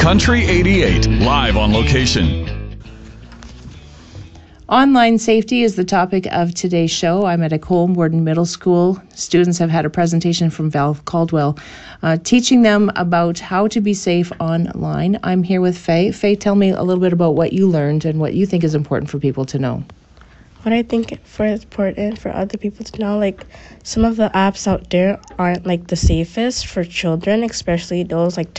Country 88, live on location. Online safety is the topic of today's show. I'm at a Colborne Middle School. Students have had a presentation from Val Caldwell teaching them about how to be safe online. I'm here with Faye. Faye, tell me a little bit about what you learned and what you think is important for people to know. What I think is important for other people to know, like some of the apps out there aren't like the safest for children, especially those like